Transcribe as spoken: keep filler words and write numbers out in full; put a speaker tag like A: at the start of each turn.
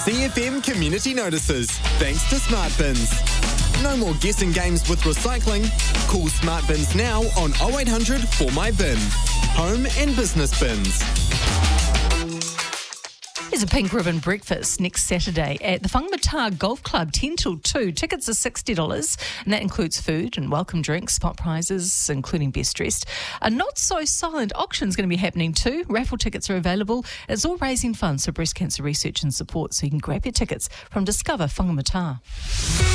A: C F M Community Notices, thanks to Smart Bins. No more guessing games with recycling. Call Smart Bins now on oh eight hundred for my bin. Home and business bins.
B: There's a pink ribbon breakfast next Saturday at the Whangamata Golf Club, ten till two. Tickets are sixty dollars, and that includes food and welcome drinks, spot prizes, including best dressed. A not-so-silent auction is going to be happening too. Raffle tickets are available. It's all raising funds for breast cancer research and support, so you can grab your tickets from Discover Whangamata.